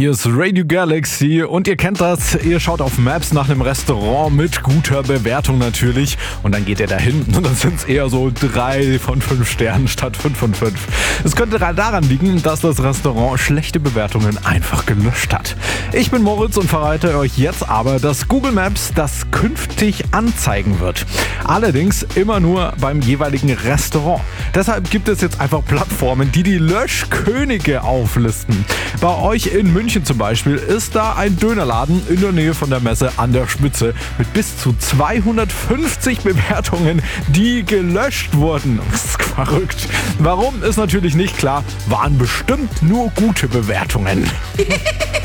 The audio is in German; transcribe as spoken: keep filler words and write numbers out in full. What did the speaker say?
hier ist Radio Galaxy und ihr kennt das, ihr schaut auf Maps nach einem Restaurant mit guter Bewertung natürlich und dann geht ihr da hin und dann sind es eher so drei von fünf Sternen statt fünf von fünf. Es könnte daran liegen, dass das Restaurant schlechte Bewertungen einfach gelöscht hat. Ich bin Moritz und verrate euch jetzt aber, dass Google Maps das künftig anzeigen wird. Allerdings immer nur beim jeweiligen Restaurant. Deshalb gibt es jetzt einfach Plattformen, die die Löschkönige auflisten. Bei euch in München zum Beispiel ist da ein Dönerladen in der Nähe von der Messe an der Spitze mit bis zu zweihundertfünfzig Bewertungen, die gelöscht wurden. Das ist verrückt. Warum ist natürlich nicht klar, waren bestimmt nur gute Bewertungen.